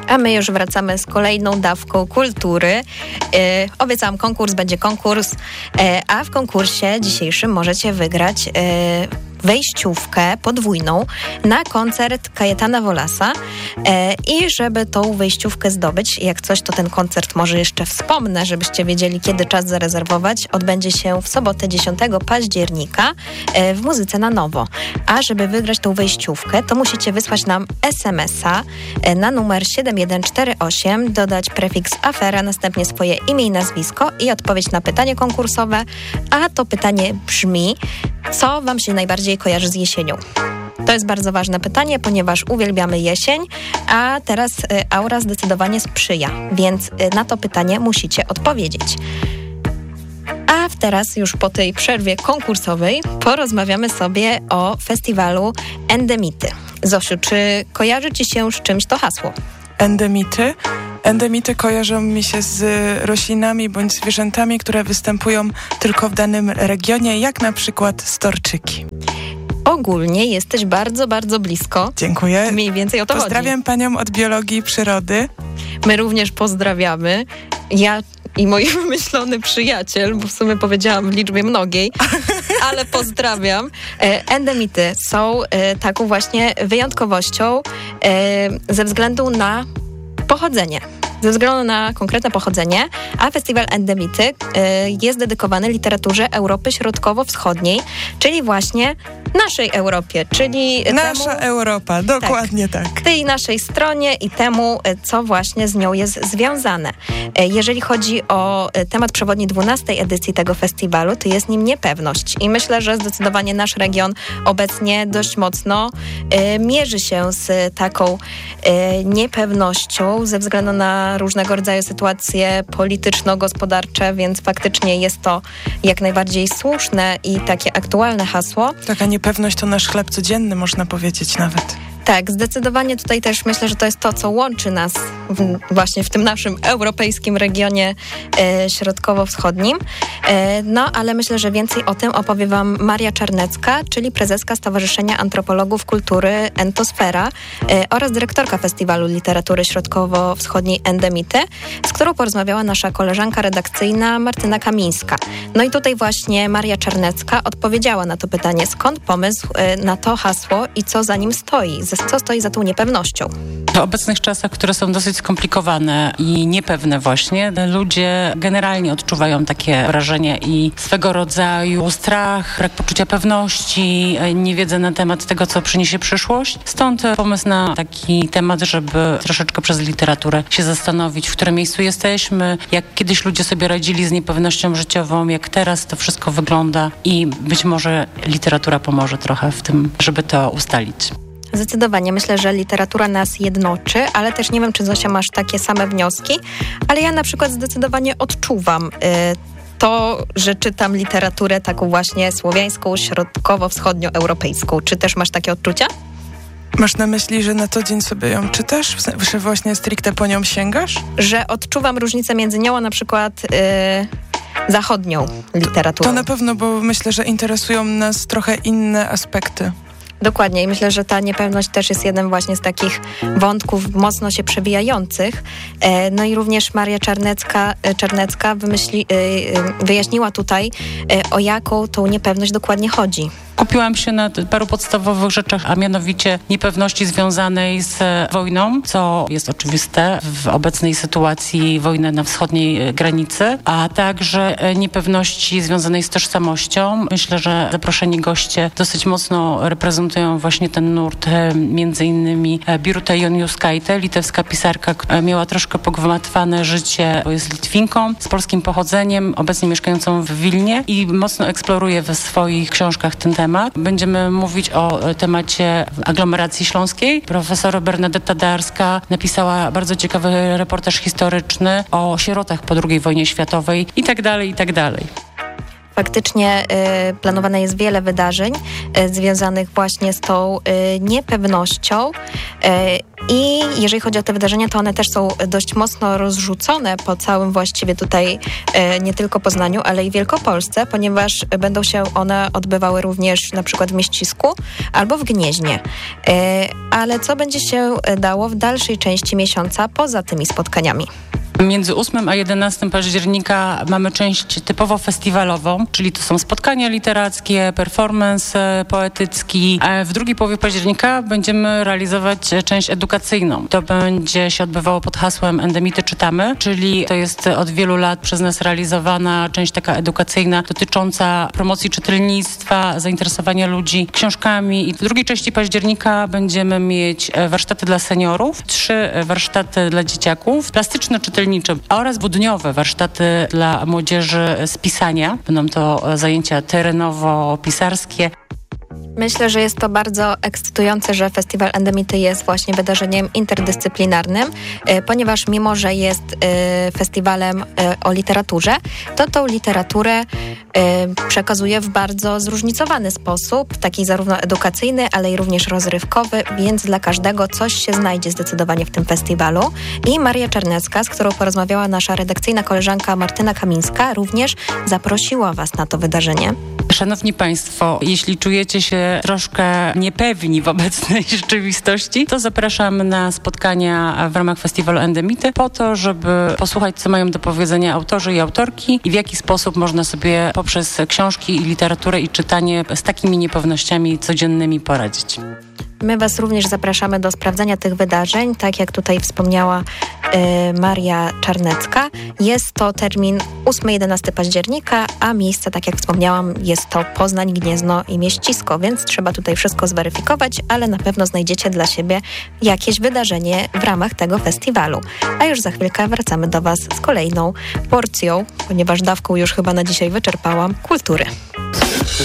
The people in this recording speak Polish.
A my już wracamy z kolejną dawką kultury. Obiecałam, będzie konkurs, a w konkursie dzisiejszym możecie wygrać wejściówkę podwójną na koncert Kajetana Wolasa i żeby tą wejściówkę zdobyć, jak coś, to ten koncert może jeszcze wspomnę, żebyście wiedzieli, kiedy czas zarezerwować. Odbędzie się w sobotę 10 października w Muzyce na Nowo. A żeby wygrać tą wejściówkę, to musicie wysłać nam SMS-a na numer 7148, dodać prefiks afera, następnie swoje imię i nazwisko i odpowiedź na pytanie konkursowe, a to pytanie brzmi: co wam się najbardziej kojarzy z jesienią? To jest bardzo ważne pytanie, ponieważ uwielbiamy jesień, a teraz aura zdecydowanie sprzyja, więc na to pytanie musicie odpowiedzieć. A teraz już po tej przerwie konkursowej porozmawiamy sobie o festiwalu Endemity. Zosiu, czy kojarzy ci się z czymś to hasło? Endemity? Endemity kojarzą mi się z roślinami bądź zwierzętami, które występują tylko w danym regionie, jak na przykład storczyki. Ogólnie jesteś bardzo, bardzo blisko. Dziękuję. Mniej więcej o to Pozdrawiam panią od biologii i przyrody. My również pozdrawiamy. Ja i mój wymyślony przyjaciel, bo w sumie powiedziałam w liczbie mnogiej, ale pozdrawiam. Endemity są taką właśnie wyjątkowością ze względu na pochodzenie. Ze względu na konkretne pochodzenie, a festiwal Endemity jest dedykowany literaturze Europy Środkowo-Wschodniej, czyli właśnie naszej Europie, czyli nasza Europa, dokładnie tak. Tej naszej stronie i temu, co właśnie z nią jest związane. Jeżeli chodzi o temat przewodni 12. edycji tego festiwalu, to jest nim niepewność i myślę, że zdecydowanie nasz region obecnie dość mocno mierzy się z taką niepewnością ze względu na różnego rodzaju sytuacje polityczno-gospodarcze, więc faktycznie jest to jak najbardziej słuszne i takie aktualne hasło. Taka niepewność to nasz chleb codzienny, można powiedzieć nawet. Tak, zdecydowanie tutaj też myślę, że to jest to, co łączy nas właśnie w tym naszym europejskim regionie środkowo-wschodnim. No, ale myślę, że więcej o tym opowie wam Maria Czarnecka, czyli prezeska Stowarzyszenia Antropologów Kultury Entosfera oraz dyrektorka Festiwalu Literatury Środkowo-Wschodniej Endemity, z którą porozmawiała nasza koleżanka redakcyjna Martyna Kamińska. No i tutaj właśnie Maria Czarnecka odpowiedziała na to pytanie, skąd pomysł na to hasło i co za nim stoi, co stoi za tą niepewnością. W obecnych czasach, które są dosyć skomplikowane i niepewne właśnie, ludzie generalnie odczuwają takie wrażenie i swego rodzaju strach, brak poczucia pewności, niewiedza na temat tego, co przyniesie przyszłość. Stąd pomysł na taki temat, żeby troszeczkę przez literaturę się zastanowić, w którym miejscu jesteśmy, jak kiedyś ludzie sobie radzili z niepewnością życiową, jak teraz to wszystko wygląda i być może literatura pomoże trochę w tym, żeby to ustalić. Zdecydowanie. Myślę, że literatura nas jednoczy, ale też nie wiem, czy Zosia masz takie same wnioski, ale ja na przykład zdecydowanie odczuwam to, że czytam literaturę taką właśnie słowiańską, środkowo-wschodnioeuropejską. Czy też masz takie odczucia? Masz na myśli, że na co dzień sobie ją czytasz? Że właśnie stricte po nią sięgasz? Że odczuwam różnicę między nią a na przykład zachodnią literaturą. To na pewno, bo myślę, że interesują nas trochę inne aspekty. Dokładnie i myślę, że ta niepewność też jest jeden właśnie z takich wątków mocno się przewijających. No i również Maria Czarnecka wyjaśniła tutaj, o jaką tą niepewność dokładnie chodzi. Kupiłam się na paru podstawowych rzeczach, a mianowicie niepewności związanej z wojną, co jest oczywiste w obecnej sytuacji wojny na wschodniej granicy, a także niepewności związanej z tożsamością. Myślę, że zaproszeni goście dosyć mocno reprezentują właśnie ten nurt, między innymi Birutė Jonuskaitė, litewska pisarka, miała troszkę pogmatwane życie, bo jest Litwinką z polskim pochodzeniem, obecnie mieszkającą w Wilnie i mocno eksploruje we swoich książkach ten temat. Będziemy mówić o temacie aglomeracji śląskiej. Profesor Bernadetta Darska napisała bardzo ciekawy reportaż historyczny o sierotach po II wojnie światowej i tak dalej, i tak dalej. faktycznie planowane jest wiele wydarzeń związanych właśnie z tą niepewnością. I jeżeli chodzi o te wydarzenia, to one też są dość mocno rozrzucone po całym właściwie tutaj nie tylko Poznaniu, ale i Wielkopolsce, ponieważ będą się one odbywały również na przykład w Mieścisku albo w Gnieźnie. Ale co będzie się dało w dalszej części miesiąca poza tymi spotkaniami? Między 8 a 11 października mamy część typowo festiwalową, czyli to są spotkania literackie, performance poetycki. A w drugiej połowie października będziemy realizować część edukacyjną. To będzie się odbywało pod hasłem Endemity czytamy, czyli to jest od wielu lat przez nas realizowana część taka edukacyjna dotycząca promocji czytelnictwa, zainteresowania ludzi książkami. I w drugiej części października będziemy mieć warsztaty dla seniorów, 3 warsztaty dla dzieciaków, plastyczne czytelnicze oraz dwudniowe warsztaty dla młodzieży z pisania. Będą to zajęcia terenowo-pisarskie. Myślę, że jest to bardzo ekscytujące, że Festiwal Endemity jest właśnie wydarzeniem interdyscyplinarnym, ponieważ mimo, że jest festiwalem o literaturze, to tą literaturę przekazuje w bardzo zróżnicowany sposób, taki zarówno edukacyjny, ale i również rozrywkowy, więc dla każdego coś się znajdzie zdecydowanie w tym festiwalu. I Maria Czarnecka, z którą porozmawiała nasza redakcyjna koleżanka Martyna Kamińska, również zaprosiła Was na to wydarzenie. Szanowni Państwo, jeśli czujecie się troszkę niepewni w obecnej rzeczywistości, to zapraszam na spotkania w ramach Festiwalu Endemity po to, żeby posłuchać, co mają do powiedzenia autorzy i autorki i w jaki sposób można sobie poprzez książki i literaturę i czytanie z takimi niepewnościami codziennymi poradzić. My Was również zapraszamy do sprawdzenia tych wydarzeń, tak jak tutaj wspomniała Maria Czarnecka. Jest to termin 8-11 października, a miejsce, tak jak wspomniałam, jest to Poznań, Gniezno i Mieścisko, więc trzeba tutaj wszystko zweryfikować, ale na pewno znajdziecie dla siebie jakieś wydarzenie w ramach tego festiwalu. A już za chwilkę wracamy do Was z kolejną porcją, ponieważ dawką już chyba na dzisiaj wyczerpałam, kultury.